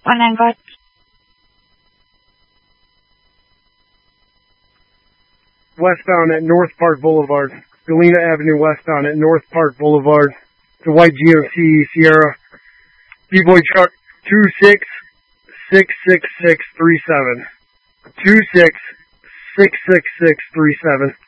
Onangot. Westbound at North Park Boulevard. Galena Avenue westbound at North Park Boulevard. The white GMC Sierra. B-Boy truck 266637. 266637.